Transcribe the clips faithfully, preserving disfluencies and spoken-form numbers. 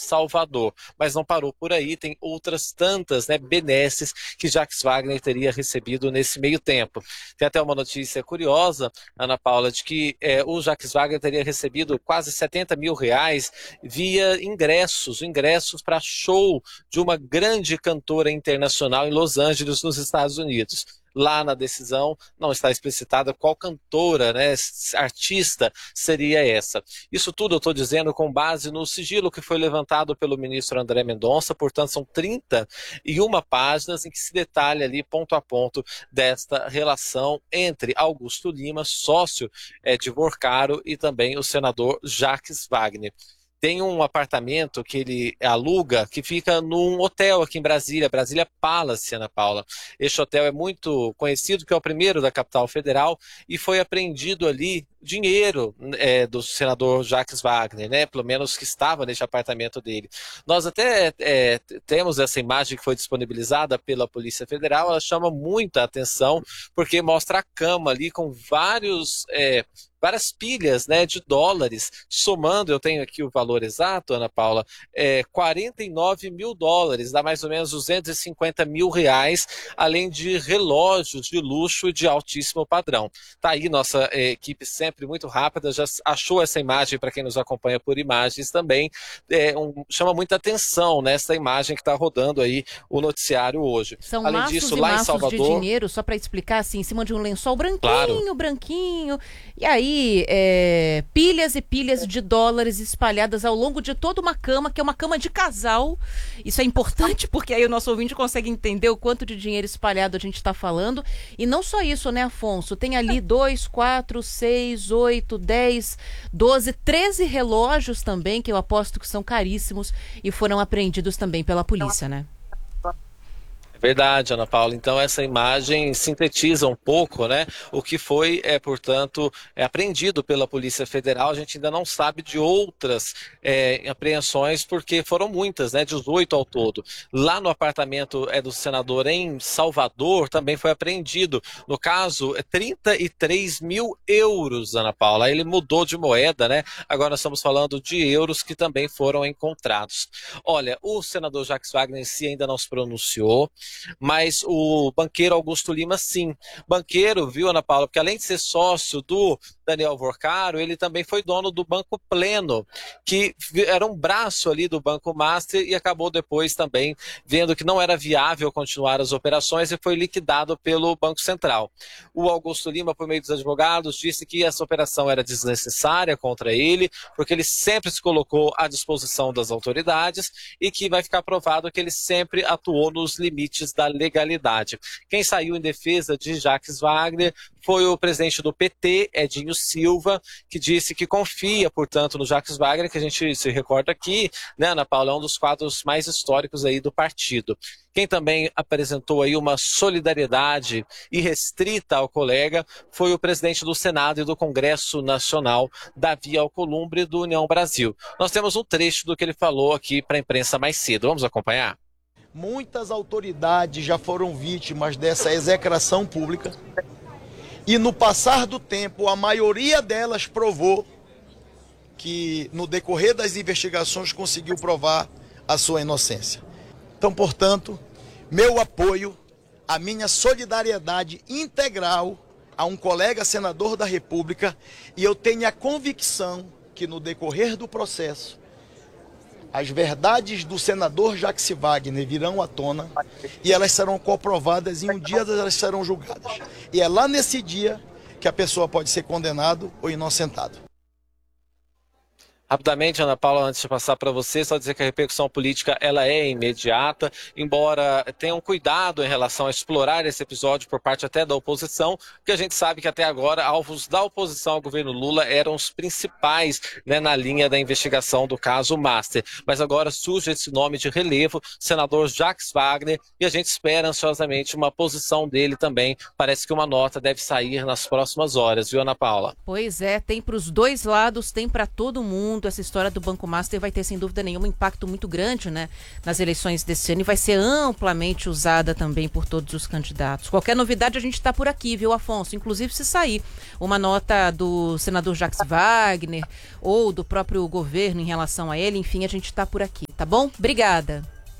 Salvador. Mas não parou por aí, tem outras tantas, né, benesses que Jacques Wagner teria recebido nesse meio tempo. Tem até uma notícia curiosa, Ana Paula, de que é, o Jacques Wagner teria recebido quase setenta mil reais via ingressos, ingressos para show de uma grande cantora internacional em Los Angeles, nos Estados Unidos. Lá na decisão não está explicitada qual cantora, né, artista seria essa. Isso tudo eu estou dizendo com base no sigilo que foi levantado pelo ministro André Mendonça, portanto são trinta e uma páginas em que se detalha ali ponto a ponto desta relação entre Augusto Lima, sócio é, de Vorcaro, e também o senador Jacques Wagner. Tem um apartamento que ele aluga que fica num hotel aqui em Brasília, Brasília Palace, Ana Paula. Este hotel é muito conhecido, que é o primeiro da capital federal, e foi apreendido ali dinheiro é, do senador Jacques Wagner, né? Pelo menos que estava neste apartamento dele. Nós até é, temos essa imagem que foi disponibilizada pela Polícia Federal, ela chama muita atenção, porque mostra a cama ali com vários... É, várias pilhas, né, de dólares, somando, eu tenho aqui o valor exato, Ana Paula, é, quarenta e nove mil dólares, dá mais ou menos duzentos e cinquenta mil reais, além de relógios de luxo e de altíssimo padrão. Tá aí nossa é, equipe sempre muito rápida, já achou essa imagem para quem nos acompanha por imagens também, é, um, chama muita atenção nessa imagem que está rodando aí o noticiário hoje. São além maços disso, e lá maços em Salvador, de dinheiro, só para explicar, assim, em cima de um lençol branquinho, claro. branquinho, e aí É, pilhas e pilhas de dólares espalhadas ao longo de toda uma cama, que é uma cama de casal. Isso é importante porque aí o nosso ouvinte consegue entender o quanto de dinheiro espalhado a gente está falando. E não só isso, né, Afonso? Tem ali dois, quatro, seis, oito, dez, doze, treze relógios também, que eu aposto que são caríssimos e foram apreendidos também pela polícia, né? Verdade, Ana Paula. Então essa imagem sintetiza um pouco, né, o que foi, é, portanto, é, apreendido pela Polícia Federal. A gente ainda não sabe de outras é, apreensões, porque foram muitas, né, dezoito ao todo. Lá no apartamento é, do senador em Salvador também foi apreendido. No caso, é trinta e três mil euros, Ana Paula. Aí ele mudou de moeda, né? Agora nós estamos falando de euros que também foram encontrados. Olha, o senador Jacques Wagner em si ainda não se pronunciou, mas o banqueiro Augusto Lima, sim. Banqueiro, viu, Ana Paula? Porque além de ser sócio do Daniel Vorcaro, ele também foi dono do Banco Pleno, que era um braço ali do Banco Master, e acabou depois também vendo que não era viável continuar as operações e foi liquidado pelo Banco Central. O Augusto Lima, por meio dos advogados, disse que essa operação era desnecessária contra ele, porque ele sempre se colocou à disposição das autoridades e que vai ficar provado que ele sempre atuou nos limites da legalidade. Quem saiu em defesa de Jacques Wagner foi o presidente do P T, Edinho Silva, que disse que confia, portanto, no Jacques Wagner, que a gente se recorda aqui, né, Ana Paula, é um dos quadros mais históricos aí do partido. Quem também apresentou aí uma solidariedade irrestrita ao colega foi o presidente do Senado e do Congresso Nacional, Davi Alcolumbre, do União Brasil. Nós temos um trecho do que ele falou aqui para a imprensa mais cedo. Vamos acompanhar? Muitas autoridades já foram vítimas dessa execração pública e no passar do tempo a maioria delas provou que no decorrer das investigações conseguiu provar a sua inocência. Então, portanto, meu apoio, a minha solidariedade integral a um colega senador da República, e eu tenho a convicção que no decorrer do processo as verdades do senador Jacques Wagner virão à tona e elas serão comprovadas e um dia elas serão julgadas. E é lá nesse dia que a pessoa pode ser condenado ou inocentado. Rapidamente, Ana Paula, antes de passar para você, só dizer que a repercussão política ela é imediata, embora tenham cuidado em relação a explorar esse episódio por parte até da oposição, porque a gente sabe que até agora alvos da oposição ao governo Lula eram os principais, né, na linha da investigação do caso Master. Mas agora surge esse nome de relevo, senador Jacques Wagner, e a gente espera ansiosamente uma posição dele também. Parece que uma nota deve sair nas próximas horas, viu, Ana Paula? Pois é, tem para os dois lados, tem para todo mundo. mundo, essa história do Banco Master vai ter, sem dúvida nenhuma, um impacto muito grande, né, nas eleições desse ano e vai ser amplamente usada também por todos os candidatos. Qualquer novidade a gente está por aqui, viu, Afonso? Inclusive se sair uma nota do senador Jacques Wagner ou do próprio governo em relação a ele, enfim, a gente está por aqui, tá bom? Obrigada.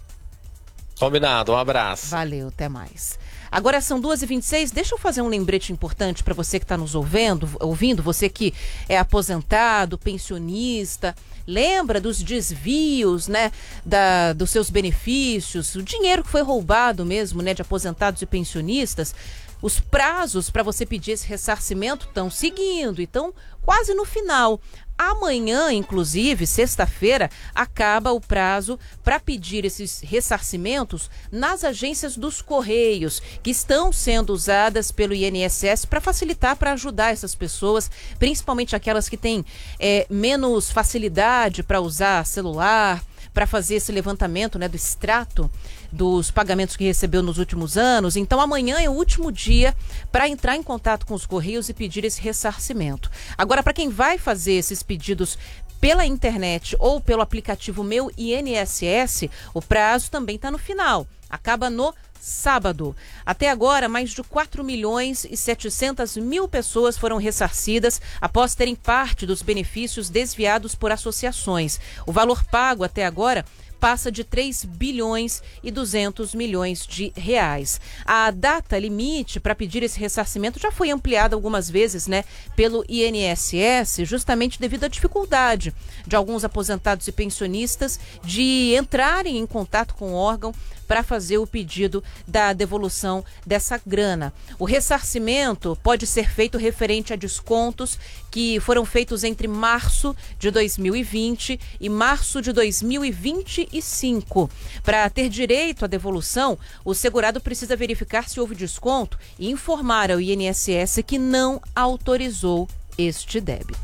Combinado, um abraço. Valeu, até mais. Agora são duas e vinte e seis, deixa eu fazer um lembrete importante para você que está nos ouvindo, ouvindo, você que é aposentado, pensionista, lembra dos desvios, né, da, dos seus benefícios, o dinheiro que foi roubado mesmo, né, de aposentados e pensionistas. Os prazos para você pedir esse ressarcimento estão seguindo, então quase no final. Amanhã, inclusive, sexta-feira, acaba o prazo para pedir esses ressarcimentos nas agências dos Correios, que estão sendo usadas pelo I N S S para facilitar, para ajudar essas pessoas, principalmente aquelas que têm é, menos facilidade para usar celular, para fazer esse levantamento, né, do extrato dos pagamentos que recebeu nos últimos anos. Então amanhã é o último dia para entrar em contato com os Correios e pedir esse ressarcimento. Agora, para quem vai fazer esses pedidos pela internet ou pelo aplicativo Meu I N S S, o prazo também está no final. Acaba no sábado. Até agora, mais de quatro milhões e setecentas mil pessoas foram ressarcidas após terem parte dos benefícios desviados por associações. O valor pago até agora passa de três bilhões e duzentos milhões de reais. A data limite para pedir esse ressarcimento já foi ampliada algumas vezes, né, pelo I N S S, justamente devido à dificuldade de alguns aposentados e pensionistas de entrarem em contato com o órgão para fazer o pedido da devolução dessa grana. O ressarcimento pode ser feito referente a descontos que foram feitos entre março de dois mil e vinte e março de dois mil e vinte e cinco. Para ter direito à devolução, o segurado precisa verificar se houve desconto e informar ao I N S S que não autorizou este débito.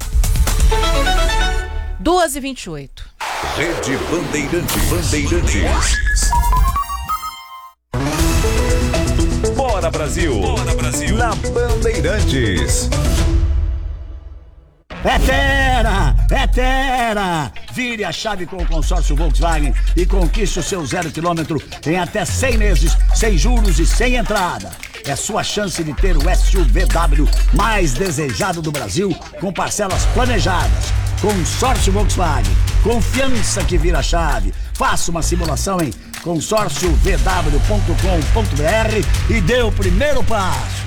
duas e vinte e oito. Rede Bandeirantes. Bandeirantes. Bora Brasil! Bora Brasil! Na Bandeirantes. É Terra! É Terra! Vire a chave com o consórcio Volkswagen e conquiste o seu zero quilômetro em até cem meses, sem juros e sem entrada. É sua chance de ter o S U V W mais desejado do Brasil, com parcelas planejadas. Consórcio Volkswagen. Confiança que vira chave. Faça uma simulação em consórcio v w ponto com ponto b r e dê o primeiro passo.